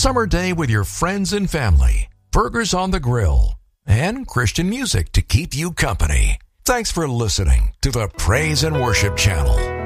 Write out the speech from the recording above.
summer day with your friends and family, burgers on the grill, and Christian music to keep you company. Thanks for listening to the Praise and Worship Channel.